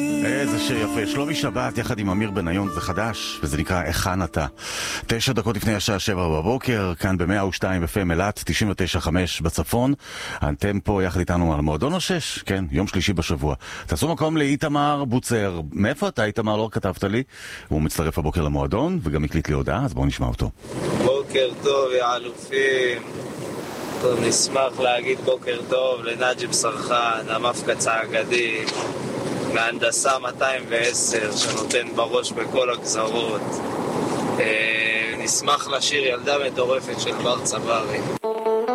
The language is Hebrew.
איזה שיר יפה, שלומי שבת יחד עם אמיר בניון, זה חדש וזה נקרא היכן אתה. 9 דקות לפני השעה 7 בבוקר, כאן ב-102 FM אילת, 99.5 בצפון. אתם פה יחד איתנו על מועדון השש, כן, יום שלישי בשבוע. תעשו מקום לאיתמר בוצר. מאיפה אתה איתמר? לא כתבת לי. הוא מצטרף הבוקר למועדון וגם הקליט לי הודעה, אז בואו נשמע אותו. בוקר טוב יא אלופים. טוב, נשמח להגיד בוקר טוב לנג'ם סרחן, המפקץ האגדי מהנדסה 210 שנותן בראש בכל הגזרות. נשמח לשיר ילדה מטורפת של בר צברי.